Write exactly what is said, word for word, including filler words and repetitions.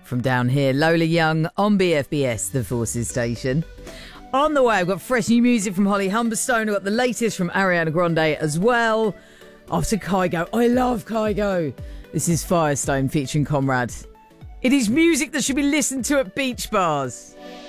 from down here. Lola Young on B F B S, the Forces station. On the way, I've got fresh new music from Holly Humberstone. I've got the latest from Ariana Grande as well. After Kygo. I love Kygo. This is Firestone featuring Comrade. It is music that should be listened to at beach bars.